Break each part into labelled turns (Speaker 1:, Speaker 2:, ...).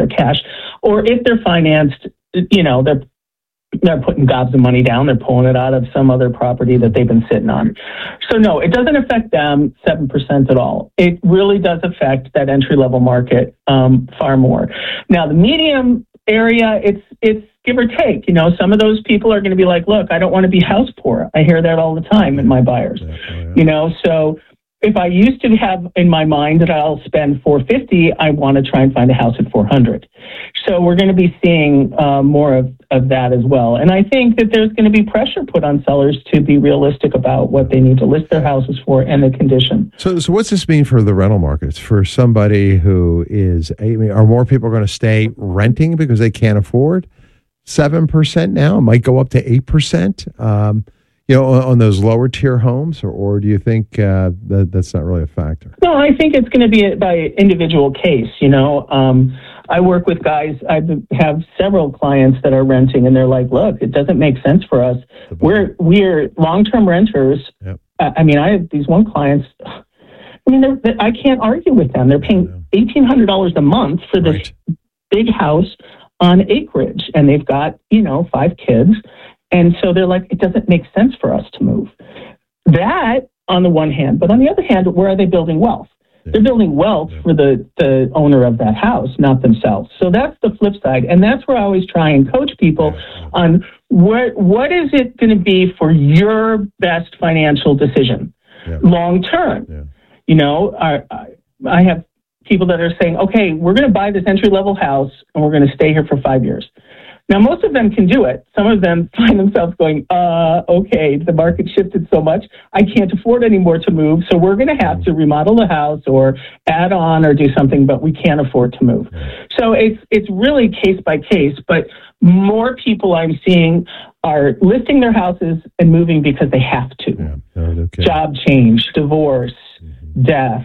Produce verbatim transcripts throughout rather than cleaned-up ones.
Speaker 1: their cash. Or if they're financed, you know, they're they're putting gobs of money down. They're pulling it out of some other property that they've been sitting on. So no, it doesn't affect them seven percent at all. It really does affect that entry-level market um, far more. Now, the medium area, it's it's give or take. You know, some of those people are going to be like, look, I don't want to be house poor. I hear that all the time in my buyers. Yeah, yeah. You know, so if I used to have in my mind that I'll spend four hundred fifty dollars, I want to try and find a house at four hundred dollars. So we're going to be seeing uh, more of, of that as well. And I think that there's going to be pressure put on sellers to be realistic about what they need to list their houses for and the condition.
Speaker 2: So, so what's this mean for the rental markets? For somebody who is, I mean, are more people going to stay renting because they can't afford seven percent now? It might go up to eight percent. Um, You know, on, on those lower tier homes, or, or do you think uh, that that's not really a factor?
Speaker 1: No, I think it's going to be by individual case. You know, um, I work with guys. I have several clients that are renting, and they're like, "Look, it doesn't make sense for us. We're we're long term renters." Yep. I, I mean, I have these one clients. I mean, they're, they're, I can't argue with them. They're paying eighteen hundred dollars a month for this right. big house on acreage, and they've got you know five kids. And so they're like, it doesn't make sense for us to move. That on the one hand, but on the other hand, where are they building wealth? Yeah. They're building wealth yeah. for the, the owner of that house, not themselves. So that's the flip side. And that's where I always try and coach people yeah. on what, what is it going to be for your best financial decision yeah. long term? Yeah. You know, I, I have people that are saying, okay, we're going to buy this entry level house and we're going to stay here for five years. Now, most of them can do it. Some of them find themselves going, uh, okay, the market shifted so much, I can't afford anymore to move, so we're going to have to remodel the house or add on or do something, but we can't afford to move. So it's it's really case by case, but more people I'm seeing are listing their houses and moving because they have to. Yeah. Okay. Job change, divorce, mm-hmm. death.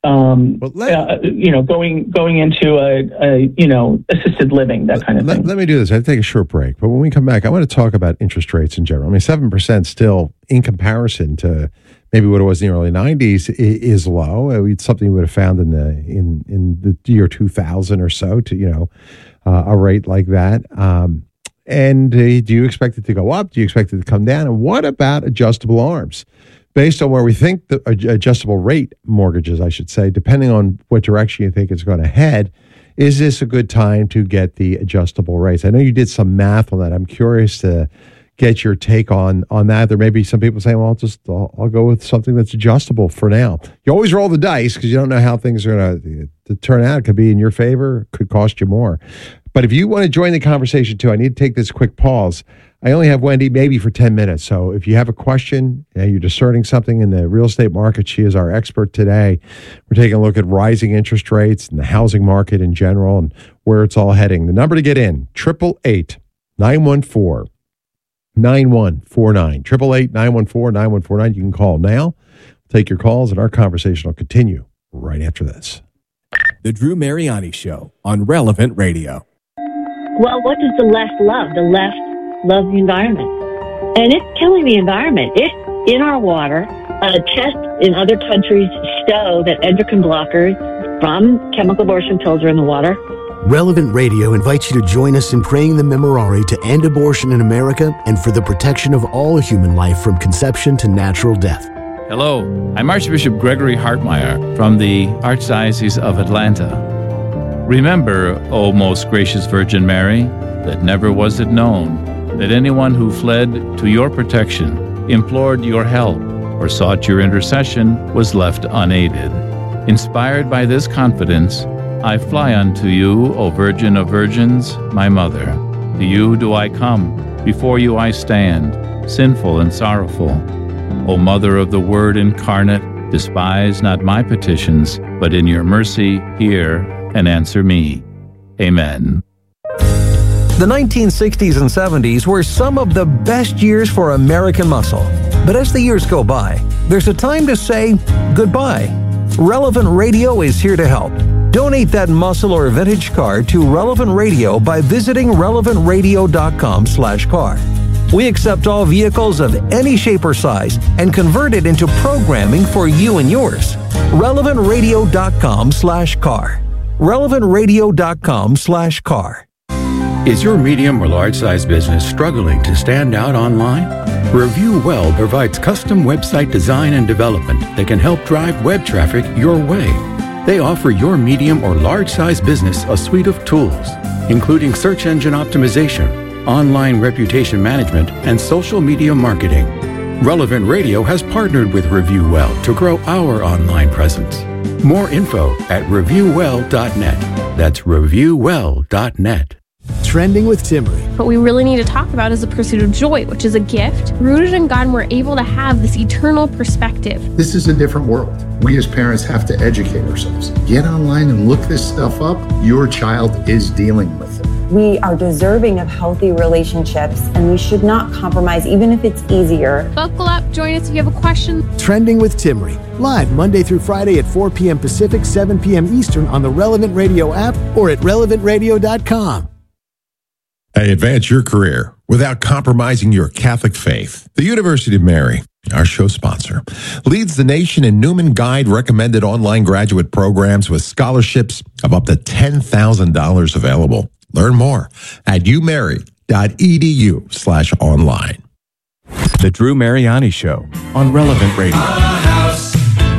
Speaker 1: Um, well, let, uh, you know, going going into a, a you know assisted living, that kind of
Speaker 2: let,
Speaker 1: thing.
Speaker 2: Let me do this. I have to take a short break, but when we come back, I want to talk about interest rates in general. I mean, seven percent still, in comparison to maybe what it was in the early nineties, is low. It's something we would have found in the in in the year two thousand or so. To you know, uh, a rate like that. Um, and uh, do you expect it to go up? Do you expect it to come down? And what about adjustable arms? Based on where we think the adjustable rate mortgages, I should say, depending on what direction you think it's going to head, is this a good time to get the adjustable rates? I know you did some math on that. I'm curious to get your take on on that. There may be some people saying, well, I'll just I'll, I'll go with something that's adjustable for now. You always roll the dice because you don't know how things are going to, to turn out. It could be in your favor, could cost you more. But if you want to join the conversation too, I need to take this quick pause. I only have Wendy maybe for ten minutes. So if you have a question, uh, you're discerning something in the real estate market, she is our expert today. We're taking a look at rising interest rates and the housing market in general and where it's all heading. The number to get in, eight eight eight, nine one four, nine one four nine. eight eight eight, nine one four, nine one four nine. You can call now. Take your calls, and our conversation will continue right after this.
Speaker 3: The Drew Mariani Show on Relevant Radio.
Speaker 4: Well, what does the left love? The left loves the environment. And it's killing the environment. It's in our water. Uh, tests in other countries show that endocrine blockers from chemical abortion pills are in the water.
Speaker 5: Relevant Radio invites you to join us in praying the Memorare to end abortion in America and for the protection of all human life from conception to natural death.
Speaker 6: Hello, I'm Archbishop Gregory Hartmeyer from the Archdiocese of Atlanta. Remember, O most gracious Virgin Mary, that never was it known that anyone who fled to your protection, implored your help, or sought your intercession was left unaided. Inspired by this confidence, I fly unto you, O Virgin of Virgins, my Mother. To you do I come, before you I stand, sinful and sorrowful. O Mother of the Word incarnate, despise not my petitions, but in your mercy hear and answer me. Amen.
Speaker 7: The nineteen sixties and seventies were some of the best years for American muscle. But as the years go by, there's a time to say goodbye. Relevant Radio is here to help. Donate that muscle or vintage car to Relevant Radio by visiting relevant radio dot com slash car. We accept all vehicles of any shape or size and convert it into programming for you and yours. relevant radio dot com slash car. relevant radio dot com slash car.
Speaker 8: Is your medium or large size business struggling to stand out online? Review Well provides custom website design and development that can help drive web traffic your way. They offer your medium or large size business a suite of tools, including search engine optimization, online reputation management, and social media marketing. Relevant Radio has partnered with Review Well to grow our online presence. More info at review well dot net. That's review well dot net.
Speaker 5: Trending with Timmery.
Speaker 9: What we really need to talk about is the pursuit of joy, which is a gift. Rooted in God, we're able to have this eternal perspective.
Speaker 10: This is a different world. We as parents have to educate ourselves. Get online and look this stuff up. Your child is dealing with it.
Speaker 11: We are deserving of healthy relationships, and we should not compromise, even if it's easier.
Speaker 9: Buckle up. Join us if you have a question.
Speaker 5: Trending with Timmery. Live Monday through Friday at four p.m. Pacific, seven p.m. Eastern on the Relevant Radio app or at relevant radio dot com.
Speaker 2: Hey, advance your career without compromising your Catholic faith. The University of Mary, our show sponsor, leads the nation in Newman Guide recommended online graduate programs with scholarships of up to ten thousand dollars available. Learn more at u mary dot e d u slash online.
Speaker 3: The Drew Mariani Show on Relevant Radio.
Speaker 12: Our house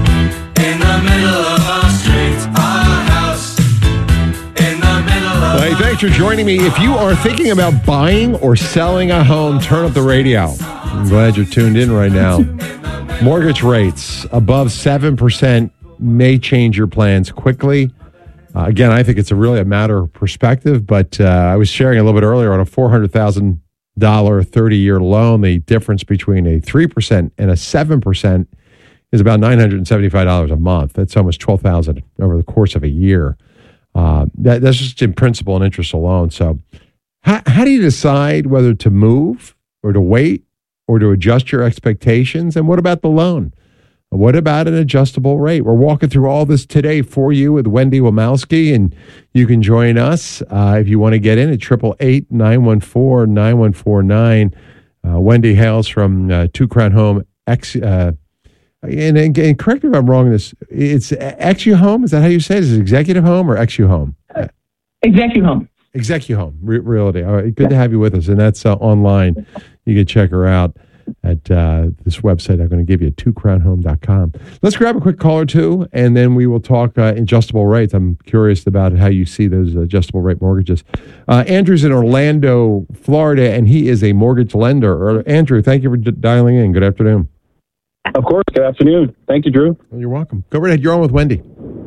Speaker 12: in the middle of our street. Our house in the middle of
Speaker 2: Hey, thanks for joining me. If you are thinking about buying or selling a home, turn up the radio. I'm glad you're tuned in right now. Mortgage rates above seven percent may change your plans quickly. Uh, again, I think it's a really a matter of perspective, but uh, I was sharing a little bit earlier on a four hundred thousand dollars thirty-year loan. The difference between a three percent and a seven percent is about nine hundred seventy-five dollars a month. That's almost twelve thousand dollars over the course of a year. Uh, that, that's just in principal and interest alone. So how, how do you decide whether to move or to wait or to adjust your expectations? And what about the loan? What about an adjustable rate? We're walking through all this today for you with Wendy Womowski, and you can join us uh, if you want to get in at eight eight eight, nine one four, nine one four nine. Uh, Wendy hails from uh, Two Crown Home. Ex, uh, and, and, and correct me if I'm wrong in this. It's Exu Home? Is that how you say it? Is it Executive Home or Exu Home?
Speaker 1: Execu Home.
Speaker 2: Execu Home, Re- Realty. All right, good to have you with us, and that's uh, online. You can check her out at uh, this website I'm going to give you, two crown home dot com. Let's grab a quick call or two, and then we will talk uh, adjustable rates. I'm curious about how you see those adjustable rate mortgages. Uh, Andrew's in Orlando, Florida, and he is a mortgage lender. Andrew, thank you for d- dialing in. Good afternoon.
Speaker 13: Of course. Good afternoon. Thank you, Drew.
Speaker 2: Well, you're welcome. Go right ahead. You're on with Wendy.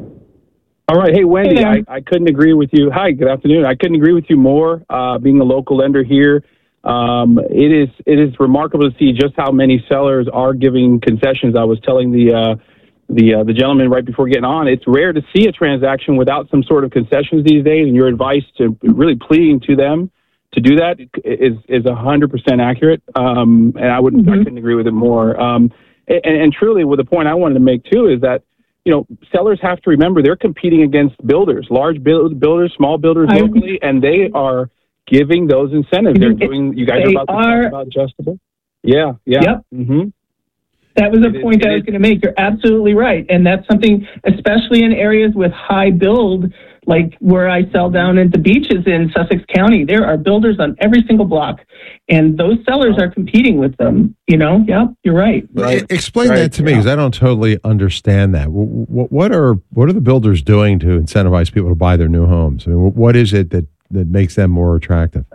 Speaker 13: All right. Hey, Wendy, hey, I, I couldn't agree with you. Hi, good afternoon. I couldn't agree with you more. Uh, being a local lender here, Um, it is it is remarkable to see just how many sellers are giving concessions. I was telling the uh, the uh, the gentleman right before getting on, it's rare to see a transaction without some sort of concessions these days. And your advice to really pleading to them to do that is is a hundred percent accurate. Um, and I wouldn't mm-hmm. I couldn't agree with it more. Um, and, and truly, with the point I wanted to make too is that, you know, sellers have to remember they're competing against builders, large build, builders, small builders I, locally, and they are giving those incentives. They're doing, you guys are about to are, talk about adjustable? Yeah, yeah.
Speaker 1: Yep.
Speaker 13: Mm-hmm.
Speaker 1: That was a
Speaker 13: it
Speaker 1: point
Speaker 13: is,
Speaker 1: I was going to make. You're absolutely right. And that's something, especially in areas with high build, like where I sell down at the beaches in Sussex County, there are builders on every single block, and those sellers are competing with them. You know, yep, you're right.
Speaker 2: right. Explain
Speaker 13: right.
Speaker 2: that to me, because I don't totally understand that. What, what are what are the builders doing to incentivize people to buy their new homes? I mean, what is it that that makes them more attractive?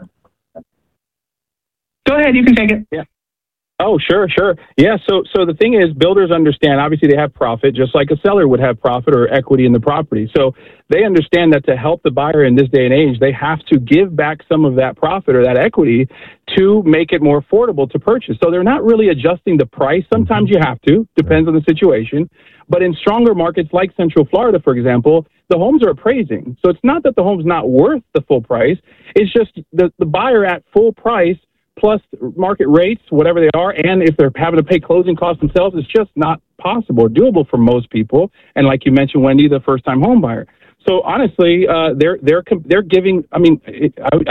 Speaker 1: Go ahead, you can take it.
Speaker 13: Yeah. Oh, sure, sure. Yeah, so so the thing is, builders understand, obviously they have profit, just like a seller would have profit or equity in the property. So they understand that to help the buyer in this day and age, they have to give back some of that profit or that equity to make it more affordable to purchase. So they're not really adjusting the price. Sometimes you have to, depends on the situation. But in stronger markets like Central Florida, for example, the homes are appraising. So it's not that the home's not worth the full price. It's just the, the buyer at full price plus market rates, whatever they are, and if they're having to pay closing costs themselves, it's just not possible or doable for most people. And like you mentioned, Wendy, the first-time home buyer. So honestly, uh, they're they're they're giving. I mean, it, I,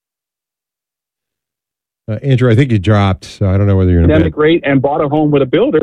Speaker 2: I, uh, Andrew, I think you dropped, so I don't know whether you're in a
Speaker 13: pandemic rate and bought a home with a builder.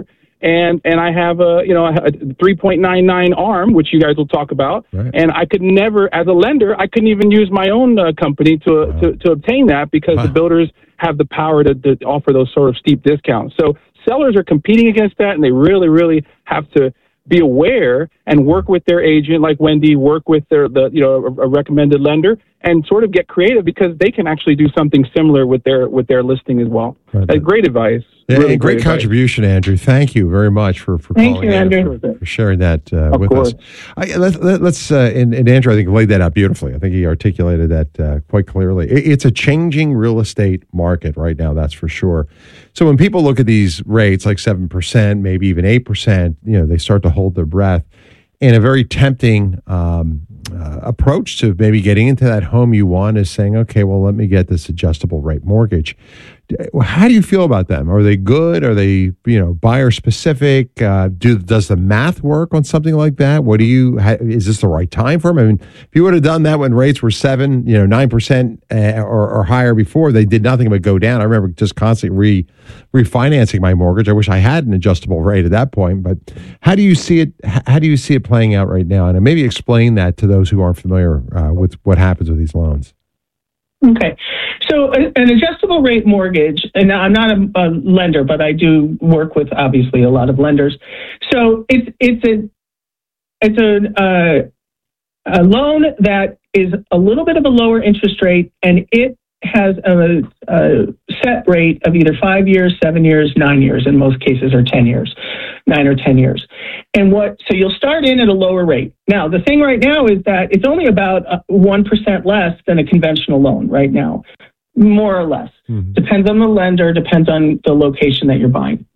Speaker 13: and and I have a you know a three point nine nine ARM, which you guys will talk about,
Speaker 2: right.
Speaker 13: and I could never, as a lender, I couldn't even use my own uh, company to, wow. to to obtain that because wow. the builders have the power to, to offer those sort of steep discounts. So sellers are competing against that, and they really, really have to be aware and work with their agent, like Wendy, work with their the you know a, a recommended lender, and sort of get creative because they can actually do something similar with their with their listing as well. Right. Uh, great advice.
Speaker 2: Yeah,
Speaker 13: really
Speaker 2: great,
Speaker 13: great
Speaker 2: contribution, advice. Andrew. Thank you very much for, for
Speaker 1: Thank
Speaker 2: calling
Speaker 1: you,
Speaker 2: in
Speaker 1: Andrew.
Speaker 2: For, for sharing that uh,
Speaker 13: of
Speaker 2: with
Speaker 13: course.
Speaker 2: us. I, let, let, let's uh, and, and Andrew, I think laid that out beautifully. I think he articulated that uh, quite clearly. It, it's a changing real estate market right now, that's for sure. So when people look at these rates, like seven percent, maybe even eight percent, you know, they start to hold their breath. And a very tempting um, uh, approach to maybe getting into that home you want is saying, okay, well, let me get this adjustable rate mortgage. How do you feel about them? Are they good? Are they, you know, buyer specific? Uh, do does the math work on something like that? What do you? Ha, is this the right time for them? I mean, if you would have done that when rates were seven, you know, nine percent uh, or, or higher before, they did nothing but go down. I remember just constantly re refinancing my mortgage. I wish I had an adjustable rate at that point. But how do you see it? How do you see it playing out right now? And maybe explain that to those who aren't familiar uh, with what happens with these loans.
Speaker 1: Okay. So a, an adjustable rate mortgage, and I'm not a, a lender, but I do work with obviously a lot of lenders. So it's it's a it's a uh, a loan that is a little bit of a lower interest rate, and it has a, a set rate of either five years, seven years, nine years, in most cases, or ten years, nine or ten years. And what, so you'll start in at a lower rate. Now, the thing right now is that it's only about one percent less than a conventional loan right now, more or less. Mm-hmm. Depends on the lender, depends on the location that you're buying.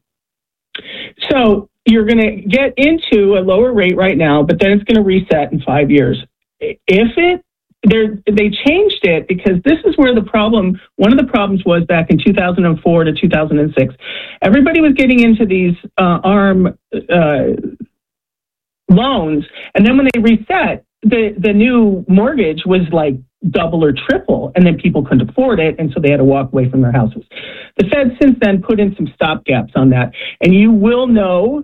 Speaker 1: So you're going to get into a lower rate right now, but then it's going to reset in five years. If it They're, they changed it because this is where the problem, one of the problems was back in two thousand four to two thousand six. Everybody was getting into these uh, ARM uh, loans, and then when they reset, the, the new mortgage was like double or triple, and then people couldn't afford it, and so they had to walk away from their houses. The Fed since then put in some stopgaps on that, and you will know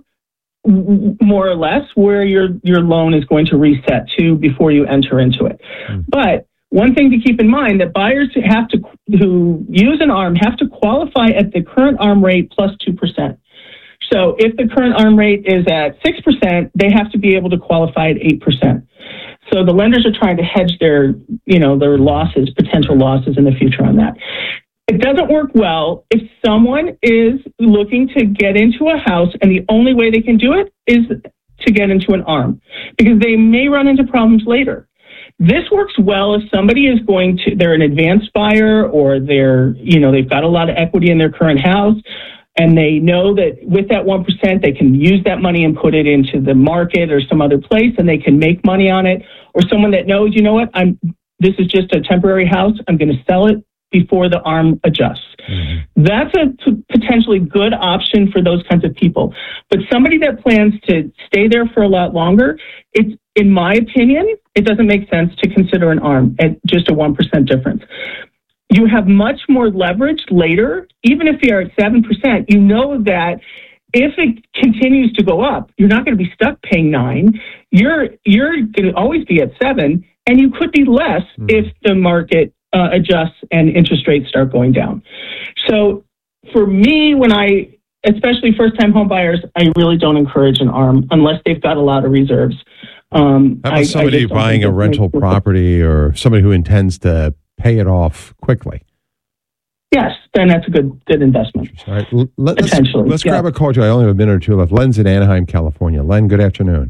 Speaker 1: more or less where your, your loan is going to reset to before you enter into it. Mm. But one thing to keep in mind that buyers who have to who use an ARM have to qualify at the current ARM rate plus two percent. So if the current ARM rate is at six percent, they have to be able to qualify at eight percent. So the lenders are trying to hedge their, you know, their losses, potential losses in the future on that. It doesn't work well if someone is looking to get into a house and the only way they can do it is to get into an ARM, because they may run into problems later. This works well if somebody is going to, they're an advanced buyer, or they're, you know, they've got a lot of equity in their current house, and they know that with that one percent, they can use that money and put it into the market or some other place, and they can make money on it. Or someone that knows, you know what, I'm, this is just a temporary house, I'm going to sell it before the ARM adjusts. Mm-hmm. That's a p- potentially good option for those kinds of people. But somebody that plans to stay there for a lot longer, it's, in my opinion, it doesn't make sense to consider an ARM at just a one percent difference. You have much more leverage later. Even if you're at seven percent, you know that if it continues to go up, you're not going to be stuck paying nine. You're, you're going to always be at seven, and you could be less mm-hmm. if the market Uh, adjusts and interest rates start going down. So for me, when I, especially first-time home buyers, I really don't encourage an ARM unless they've got a lot of reserves. Um,
Speaker 2: How about
Speaker 1: I,
Speaker 2: somebody
Speaker 1: I
Speaker 2: buying a rental property or somebody who intends to pay it off quickly?
Speaker 1: Yes, then that's a good good investment.
Speaker 2: All right, let, let's,
Speaker 1: Potentially.
Speaker 2: Let's
Speaker 1: yeah.
Speaker 2: grab a call. I only have a minute or two left. Len's in Anaheim, California. Len, good afternoon.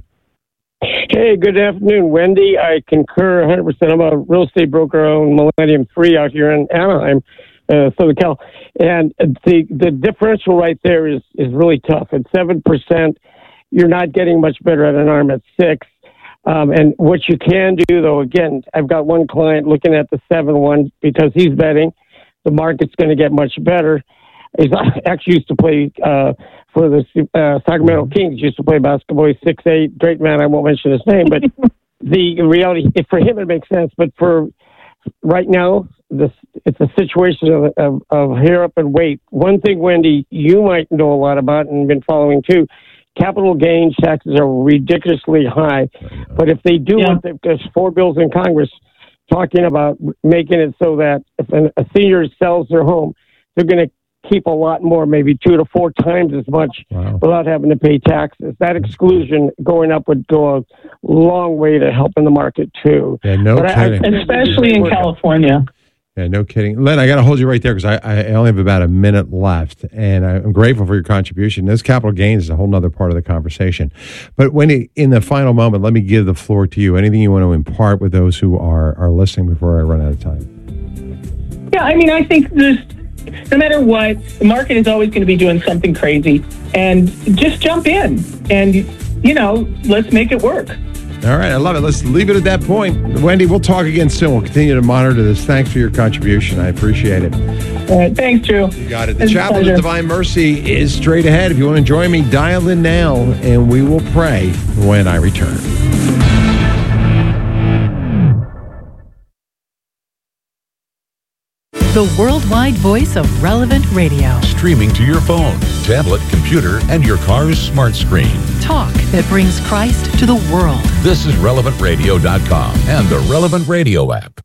Speaker 14: Hey, good afternoon, Wendy. I concur one hundred percent. I'm a real estate broker on Millennium three out here in Anaheim, uh, Southern Cal. And the the differential right there is, is really tough. At seven percent, you're not getting much better at an ARM at six. Um, and what you can do, though, again, I've got one client looking at the seven one because he's betting the market's going to get much better. He's actually used to play uh, for the uh, Sacramento Kings, used to play basketball. He's six eight, great man. I won't mention his name, but the reality, for him, it makes sense. But for right now, this, it's a situation of, of, of hair up and wait. One thing, Wendy, you might know a lot about and been following too. Capital gains taxes are ridiculously high, but if they do, yeah. want, there's four bills in Congress talking about making it so that if an, a senior sells their home, they're going to keep a lot more, maybe two to four times as much wow. without having to pay taxes. That exclusion going up would go a long way to helping the market too.
Speaker 2: Yeah, no
Speaker 14: but
Speaker 2: kidding.
Speaker 14: I,
Speaker 1: I, especially in California.
Speaker 2: Yeah, no kidding. Len, I got to hold you right there because I, I only have about a minute left, and I'm grateful for your contribution. Those capital gains is a whole other part of the conversation. But Wendy, in the final moment, let me give the floor to you. Anything you want to impart with those who are, are listening before I run out of time?
Speaker 1: Yeah, I mean, I think there's, no matter what, the market is always going to be doing something crazy, and just jump in, and, you know, let's make it work.
Speaker 2: All right, I love it. Let's leave it at that point. Wendy, we'll talk again soon. We'll continue to monitor this. Thanks for your contribution. I appreciate it.
Speaker 1: All right, thanks, Drew.
Speaker 2: You got it. The Chapel of Divine Mercy is straight ahead. If you want to join me, dial in now, and we will pray when I return.
Speaker 15: The worldwide voice of Relevant Radio.
Speaker 16: Streaming to your phone, tablet, computer, and your car's smart screen.
Speaker 15: Talk that brings Christ to the world.
Speaker 16: This is relevant radio dot com and the Relevant Radio app.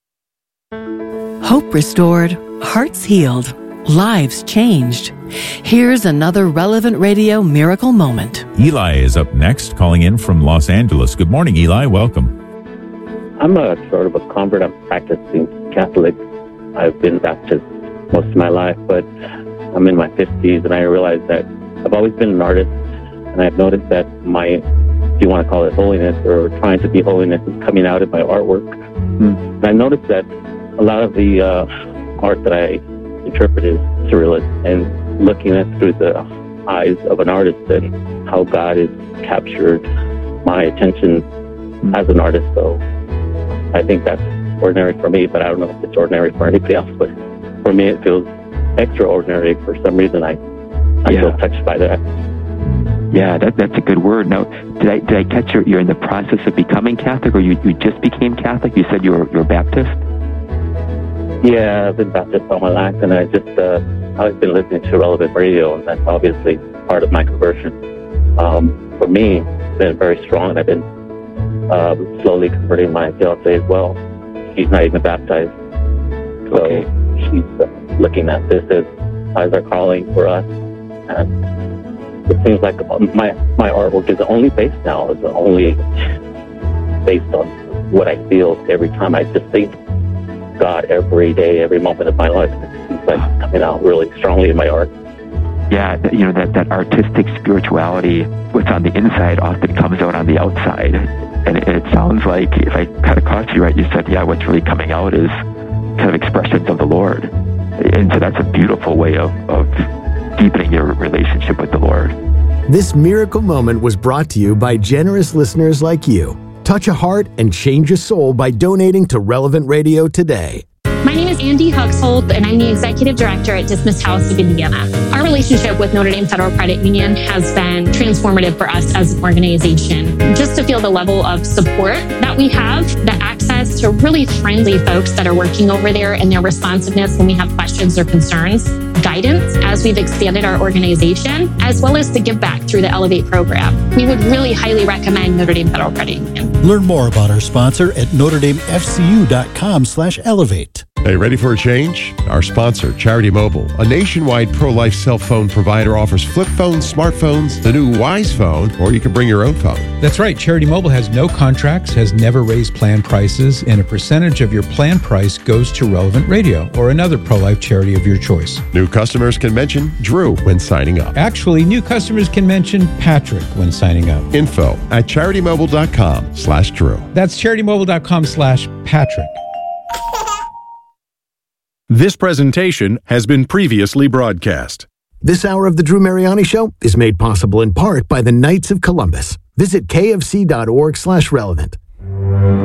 Speaker 15: Hope restored, hearts healed, lives changed. Here's another Relevant Radio miracle moment.
Speaker 17: Eli is up next, calling in from Los Angeles. Good morning, Eli. Welcome.
Speaker 18: I'm a sort of a convert. I'm practicing Catholic. I've been Baptist most of my life, but I'm in my fifties, and I realize that I've always been an artist, and I've noticed that my, if you want to call it holiness or trying to be holiness, is coming out in my artwork. Mm. And I noticed that a lot of the uh, art that I interpret is surrealist, and looking at it through the eyes of an artist and how God has captured my attention mm. as an artist. So I think that's ordinary for me, but I don't know if it's ordinary for anybody else. But for me, it feels extraordinary. For some reason, I I yeah. feel touched by that.
Speaker 19: Yeah, that, that's a good word. Now, did I did I catch you? You're in the process of becoming Catholic, or you, you just became Catholic? You said you were you're Baptist.
Speaker 18: Yeah, I've been Baptist all my life, and I just uh, I've been listening to Relevant Radio, and that's obviously part of my conversion. Um, for me, it's been very strong, and I've been uh, slowly converting my fiance as well. She's not even baptized, so okay. she's uh, looking at this as eyes are calling for us, and it seems like my my artwork is only based now is only based on what I feel every time I just think God every day, every moment of my life. It seems like it's coming out really strongly in my art.
Speaker 19: Yeah, you know, that, that artistic spirituality, what's on the inside often comes out on the outside. And it, it sounds like, if I kind of caught you right, you said, yeah, what's really coming out is kind of expressions of the Lord. And so that's a beautiful way of, of deepening your relationship with the Lord.
Speaker 5: This miracle moment was brought to you by generous listeners like you. Touch a heart and change a soul by donating to Relevant Radio today.
Speaker 20: My name is Andy Huxhold, and I'm the Executive Director at Dismiss House of Indiana. Our relationship with Notre Dame Federal Credit Union has been transformative for us as an organization. Just to feel the level of support that we have, the access to really friendly folks that are working over there, and their responsiveness when we have questions or concerns, guidance as we've expanded our organization, as well as the give back through the Elevate program. We would really highly recommend Notre Dame Federal Credit Union.
Speaker 21: Learn more about our sponsor at notre dame f c u dot com slash elevate.
Speaker 2: Hey, ready for a change? Our sponsor, Charity Mobile, a nationwide pro-life cell phone provider, offers flip phones, smartphones, the new Wise Phone, or you can bring your own phone.
Speaker 22: That's right. Charity Mobile has no contracts, has never raised plan prices, and a percentage of your plan price goes to Relevant Radio or another pro-life charity of your choice.
Speaker 2: New customers can mention Drew when signing up.
Speaker 22: Actually, new customers can mention Patrick when signing up.
Speaker 2: Info at charitymobile.com slash Drew.
Speaker 22: That's charitymobile.com slash Patrick.
Speaker 23: This presentation has been previously broadcast.
Speaker 5: This hour of the Drew Mariani Show is made possible in part by the Knights of Columbus. Visit kfc.org slash relevant.